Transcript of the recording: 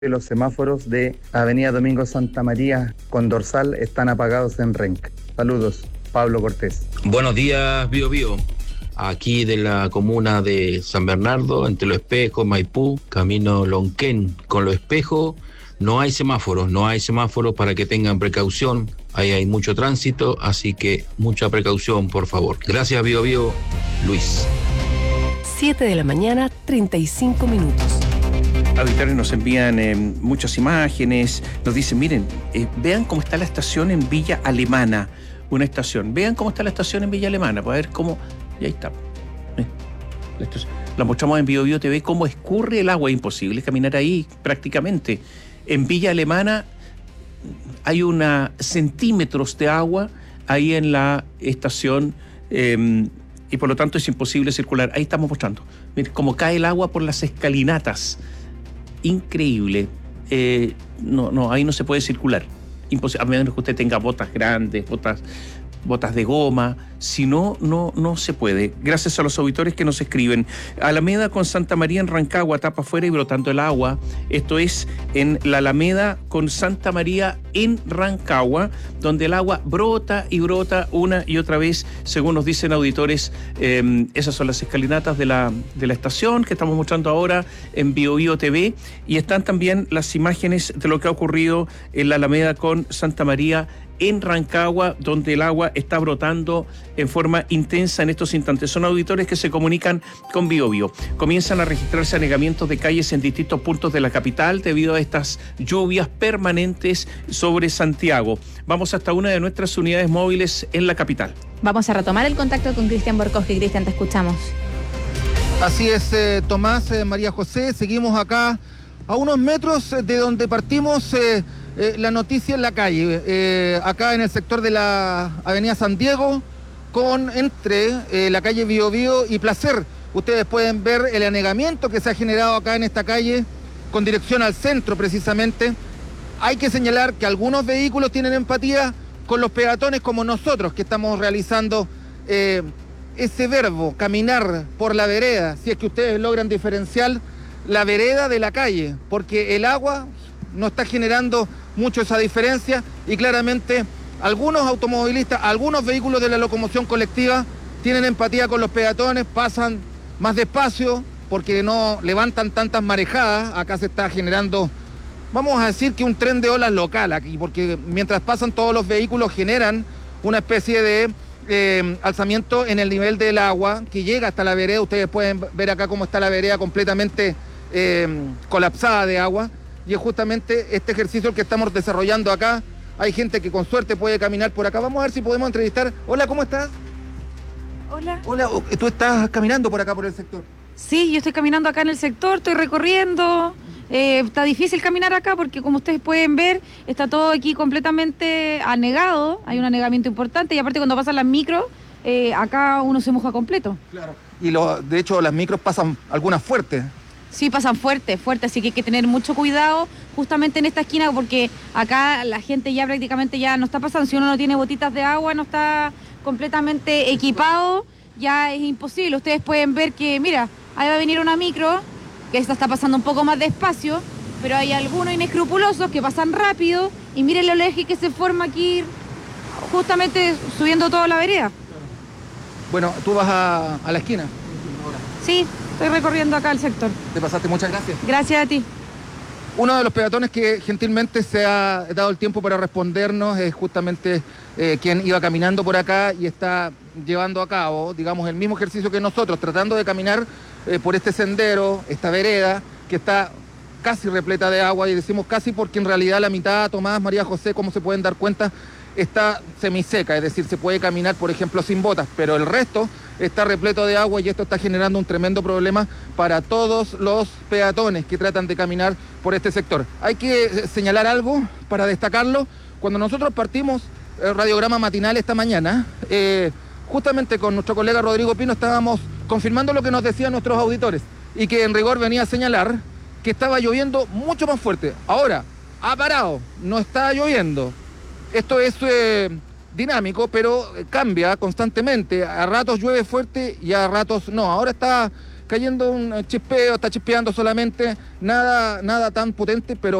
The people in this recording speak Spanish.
Los semáforos de Avenida Domingo Santa María con Dorsal están apagados en Renc. Saludos, Pablo Cortés. Buenos días, Bío Bío. Aquí de la comuna de San Bernardo, entre Los Espejos, Maipú, camino Lonquén con Los Espejos, no hay semáforos para que tengan precaución. Ahí hay mucho tránsito, así que mucha precaución, por favor. Gracias, Bío Bío. Luis. 7 de la mañana, 35 minutos. Auditores nos envían muchas imágenes, nos dicen, miren, vean cómo está la estación en Villa Alemana, una estación, vean cómo está la estación en Villa Alemana, para ver cómo, y ahí está, la mostramos en Bio Bio TV, cómo escurre el agua, imposible caminar ahí prácticamente. En Villa Alemana hay centímetros de agua ahí en la estación, y por lo tanto es imposible circular. Ahí estamos mostrando, miren cómo cae el agua por las escalinatas. Increíble. No, ahí no se puede circular. Imposible, a menos que usted tenga botas grandes, botas de goma. Si no, no se puede. Gracias a los auditores que nos escriben. Alameda con Santa María en Rancagua, tapa afuera y brotando el agua. Esto es en la Alameda con Santa María en Rancagua, donde el agua brota y brota una y otra vez, según nos dicen auditores. Esas son las escalinatas de la estación que estamos mostrando ahora en Bio Bio TV, y están también las imágenes de lo que ha ocurrido en la Alameda con Santa María en Rancagua, donde el agua está brotando en forma intensa en estos instantes. Son auditores que se comunican con Bio Bio. Comienzan a registrarse anegamientos de calles en distintos puntos de la capital debido a estas lluvias permanentes sobre Santiago. Vamos hasta una de nuestras unidades móviles en la capital. Vamos a retomar el contacto con Cristian Borkowski. Cristian, te escuchamos. Así es, Tomás, María José, seguimos acá a unos metros de donde partimos la noticia en la calle, acá en el sector de la avenida San Diego, entre la calle Bio Bio y Placer. Ustedes pueden ver el anegamiento que se ha generado acá en esta calle con dirección al centro precisamente. Hay que señalar que algunos vehículos tienen empatía con los peatones como nosotros, que estamos realizando ese verbo, caminar por la vereda, si es que ustedes logran diferenciar la vereda de la calle, porque el agua no está generando mucho esa diferencia, y claramente algunos automovilistas, algunos vehículos de la locomoción colectiva tienen empatía con los peatones, pasan más despacio porque no levantan tantas marejadas. Acá se está generando, vamos a decir que un tren de olas local aquí, porque mientras pasan todos los vehículos generan una especie de alzamiento en el nivel del agua que llega hasta la vereda. Ustedes pueden ver acá cómo está la vereda completamente colapsada de agua. Y es justamente este ejercicio el que estamos desarrollando acá. Hay gente que con suerte puede caminar por acá. Vamos a ver si podemos entrevistar. Hola, ¿cómo estás? Hola. Hola, ¿tú estás caminando por acá, por el sector? Sí, yo estoy caminando acá en el sector, estoy recorriendo. Está difícil caminar acá porque, como ustedes pueden ver, está todo aquí completamente anegado. Hay un anegamiento importante, y aparte cuando pasan las micros, acá uno se moja completo. Claro. Y de hecho las micros pasan algunas fuertes. Sí, pasan fuerte, así que hay que tener mucho cuidado justamente en esta esquina, porque acá la gente ya prácticamente ya no está pasando. Si uno no tiene botitas de agua, no está completamente equipado, ya es imposible. Ustedes pueden ver que, mira, ahí va a venir una micro, que esta está pasando un poco más despacio, pero hay algunos inescrupulosos que pasan rápido, y miren el eje que se forma aquí, justamente subiendo toda la vereda. Bueno, tú vas a la esquina. Sí. Estoy recorriendo acá el sector. Te pasaste, muchas gracias. Gracias a ti. Uno de los peatones que gentilmente se ha dado el tiempo para respondernos es justamente quien iba caminando por acá y está llevando a cabo, digamos, el mismo ejercicio que nosotros, tratando de caminar por este sendero, esta vereda, que está casi repleta de agua, y decimos casi porque en realidad la mitad, Tomás, María José, como se pueden dar cuenta, está semiseca, es decir, se puede caminar, por ejemplo, sin botas, pero el resto está repleto de agua, y esto está generando un tremendo problema para todos los peatones que tratan de caminar por este sector. Hay que señalar algo para destacarlo. Cuando nosotros partimos el radiograma matinal esta mañana, justamente con nuestro colega Rodrigo Pino estábamos confirmando lo que nos decían nuestros auditores, y que en rigor venía a señalar que estaba lloviendo mucho más fuerte. Ahora, ha parado, no está lloviendo. Esto es dinámico, pero cambia constantemente. A ratos llueve fuerte y a ratos no. Ahora está cayendo un chispeo, está chispeando solamente, nada tan potente, pero